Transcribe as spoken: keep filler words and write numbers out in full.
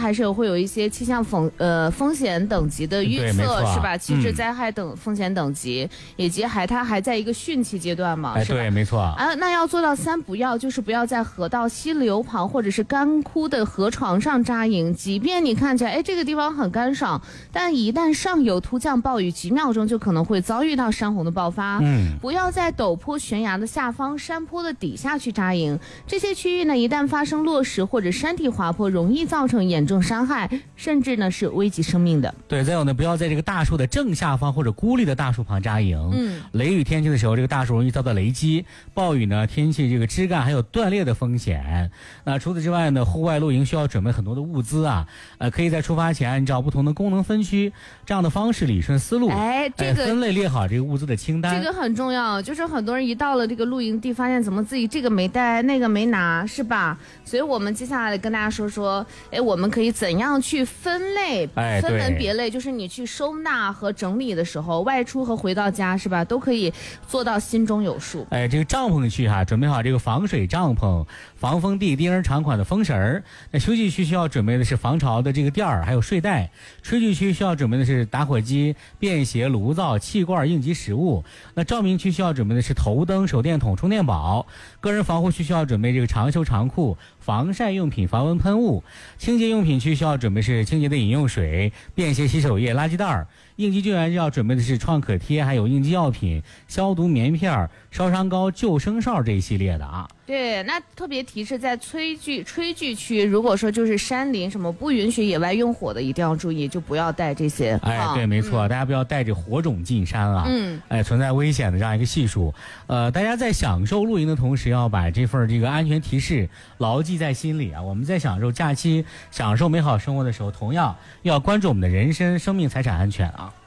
还是会有一些气象风呃风险等级的预测，是吧？气质灾害等风险等级，嗯、以及还它还在一个汛期阶段嘛， 哎， 是吧？ 对，没错。 啊，那要做到三不要，就是不要在河道、溪流旁或者是干枯的河床上扎营，即便你看起来哎这个地方很干爽，但一旦上游突降暴雨，几秒钟就可能会遭遇到山洪的爆发。嗯，不要在陡坡悬崖的下方、山坡的底下去扎营，这些区域呢，一旦发生落石或者山体滑坡，容易造成严重伤害，甚至呢是危及生命的。 对，再有呢，不要在这个大树的正下方或者孤立的大树旁扎营。嗯，雷雨天气的时候，这个大树容易遭到雷击；暴雨呢，天气这个枝干还有断裂的风险。那除此之外呢，户外露营需要准备很多的物资啊，呃，可以在出发前按照不同的功能分区这样的方式理顺思路， 哎，这个、 哎、分类列好这个物资的清单。 这个很重要，就是很多人一到了这个露营地，发现怎么自己这个没带，那个没拿，是吧？所以我们接下来跟大家说说，哎，我们可以怎样去分类， 哎， 分门别类，就是你去收纳和整理的时候，外出和回到家，是吧？都可以做到心中有数。 哎，这个帐篷区哈，准备好这个防水帐篷、防风地钉长款的风绳儿。那休息区需要准备的是防潮的这个垫儿，还有睡袋。炊具区需要准备的是打火机、便携炉灶、气罐、应急食物。那照明区需要准备的是头灯、手电筒、充电宝。个人防护区需要准备这个长袖长裤、防晒用品、防蚊喷雾。清洁用品区需要准备是清洁的饮用水、便携洗手液、垃圾袋。应急救援要准备的是创可贴，还有应急药品、消毒棉片、烧伤膏、救生哨这一系列的啊。 对，那特别提示在炊具炊具区，如果说就是山林什么不允许野外用火的，一定要注意，就不要带这些。 哎，啊、对，没错、嗯，大家不要带着火种进山啊。嗯，哎，存在危险的这样一个系数。呃，大家在享受露营的同时，要把这份这个安全提示牢记在心里啊。我们在享受假期、享受美好生活的时候，同样要关注我们的人身、生命、财产安全啊。